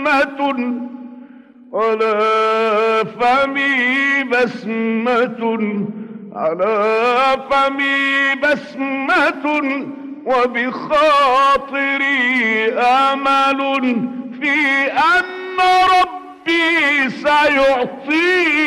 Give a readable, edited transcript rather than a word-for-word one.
بسمة على فمي بسمة، على فمي بسمة، وبخاطري أمل في أن ربي سيعطيني